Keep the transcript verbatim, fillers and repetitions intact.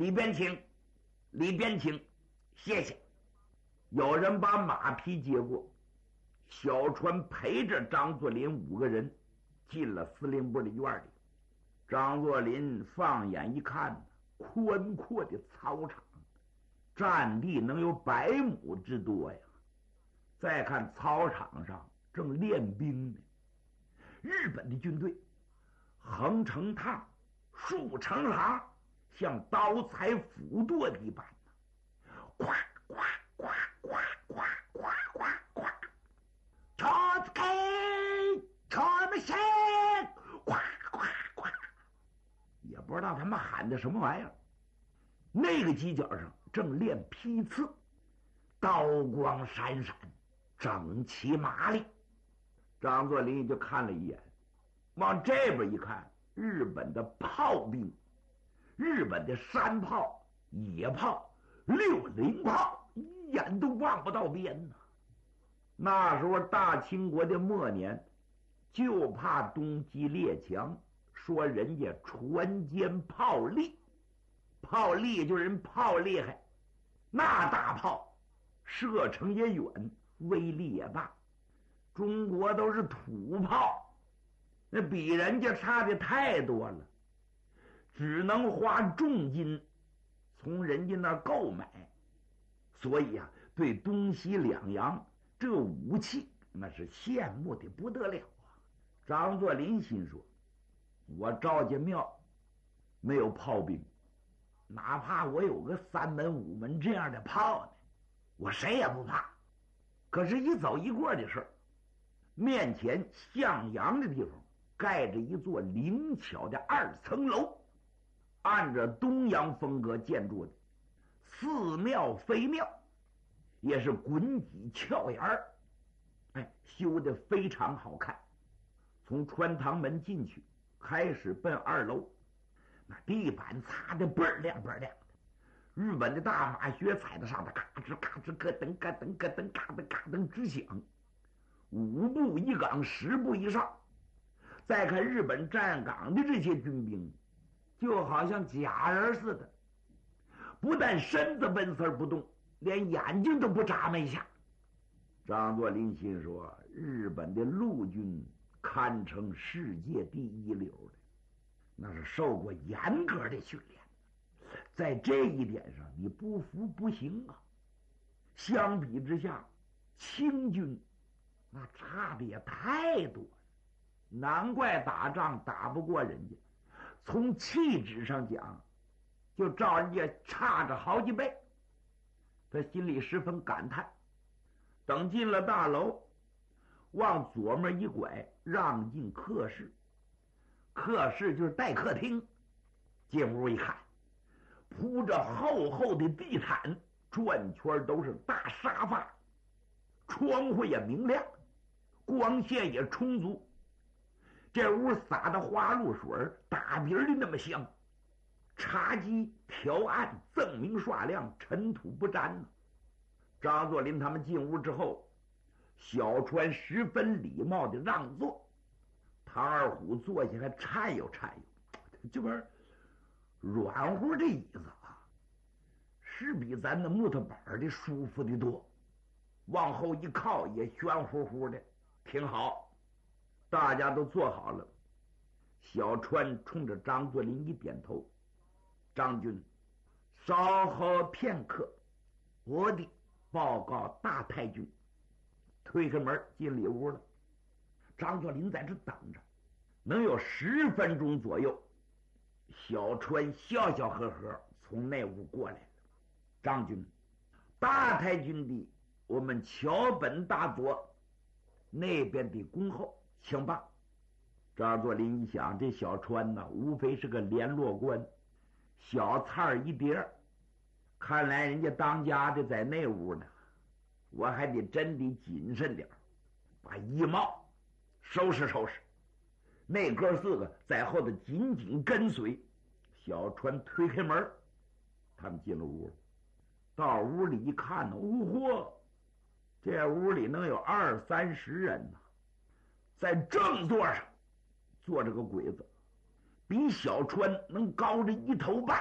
里边请，里边请，谢谢。有人把马匹接过，小川陪着张作霖五个人进了司令部的院里。张作霖放眼一看，宽阔的操场，占地能有百亩之多呀。再看操场上正练兵呢，日本的军队横成趟，竖成行，像刀裁斧剁的一般呢，呱呱呱呱呱呱呱呱，超子开，超么谁，呱呱呱，也不知道他们喊的什么玩意儿。那个犄角上正练批次，刀光闪闪，整齐麻利。张作霖就看了一眼，往这边一看，日本的炮兵，日本的山炮、野炮、六零炮，一眼都望不到边呢。那时候大清国的末年，就怕东击列强，说人家船坚炮利，炮利就是人炮厉害，那大炮射程也远，威力也大。中国都是土炮，那比人家差的太多了，只能花重金从人家那儿购买。所以啊，对东西两洋这武器那是羡慕的不得了啊。张作霖心说，我赵家庙没有炮兵，哪怕我有个三门五门这样的炮呢，我谁也不怕。可是一走一过的事儿，面前向阳的地方盖着一座灵巧的二层楼，按着东洋风格建筑的，似庙非庙，也是滚几翘檐儿，哎，修得非常好看。从穿堂门进去，开始奔二楼，那地板擦得倍儿亮倍儿亮的，日本的大马靴踩在上头，咔吱咔吱，咯噔咯噔咯噔，嘎噔嘎噔直响。五步一岗，十步一哨。再看日本站岗的这些军兵，就好像假人似的，不但身子纹丝不动，连眼睛都不眨巴一下。张作霖心说，日本的陆军堪称世界第一流的，那是受过严格的训练，在这一点上你不服不行啊。相比之下，清军那差的也太多了，难怪打仗打不过人家，从气质上讲就照人家差着好几倍。他心里十分感叹。等进了大楼，往左面一拐，让进客室。客室就是待客厅。进屋一看，铺着厚厚的地毯，转圈都是大沙发，窗户也明亮，光线也充足。这屋撒的花露水打鼻的那么香，茶几条案锃明刷亮，尘土不沾呢。张作霖他们进屋之后，小川十分礼貌的让座，唐二虎坐下还颤悠颤悠，这边软乎的椅子啊，是比咱的木头板的舒服的多，往后一靠也玄乎乎的，挺好。大家都坐好了，小川冲着张作霖一点头，张军，稍后片刻，我的报告大太君。推开门进里屋了。张作霖在这等着，能有十分钟左右，小川笑笑呵呵从那屋过来了。张军，大太君的我们桥本大佐那边的恭候，请吧。张作霖一想，这小川呢，无非是个联络官，小菜一碟，看来人家当家的在那屋呢，我还得真得谨慎点，把衣帽收拾收拾。那哥四个在后头紧紧跟随。小川推开门，他们进了屋。到屋里一看呢，呜嚯，这屋里能有二三十人呢。在正座上坐着个鬼子，比小川能高着一头半。